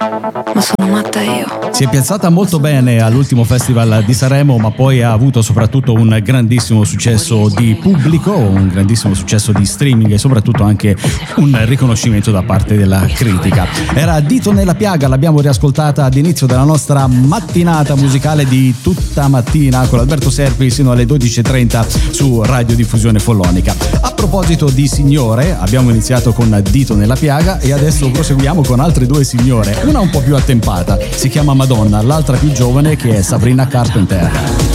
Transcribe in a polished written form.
Ma sono matta io. Si è piazzata molto bene all'ultimo festival di Sanremo, ma poi ha avuto soprattutto un grandissimo successo di pubblico, un grandissimo successo di streaming e soprattutto anche un riconoscimento da parte della critica. Era Dito nella piaga, l'abbiamo riascoltata ad inizio della nostra mattinata musicale di tutta mattina con Alberto Serpi sino alle 12.30 su Radio Diffusione Follonica. A proposito di signore, abbiamo iniziato con Dito nella piaga e adesso proseguiamo con altre due signore, una un po' più attempata, si chiama Madonna, l'altra più giovane che è Sabrina Carpenter.